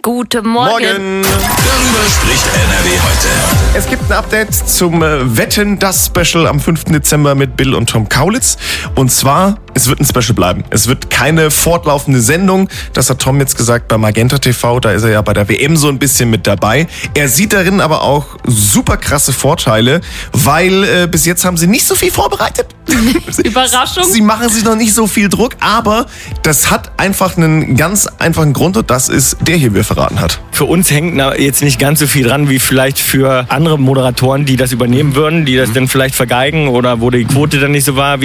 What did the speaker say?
Guten Morgen. Morgen. Darüber spricht NRW heute. Es gibt ein Update zum Wetten, das Special am 5. Dezember mit Bill und Tom Kaulitz. Und zwar, es wird ein Special bleiben. Es wird keine fortlaufende Sendung. Das hat Tom jetzt gesagt bei Magenta TV. Da ist er ja bei der WM so ein bisschen mit dabei. Er sieht darin aber auch super krasse Vorteile, weil bis jetzt haben sie nicht so viel vorbereitet. Überraschung. Sie machen sich noch nicht so viel Druck, aber das hat einfach einen ganz einfachen Grund und das ist der hier, wie er verraten hat. Für uns hängt jetzt nicht ganz so viel dran wie vielleicht für andere Moderatoren, die das übernehmen würden, die das dann vielleicht vergeigen oder wo die Quote dann nicht so war,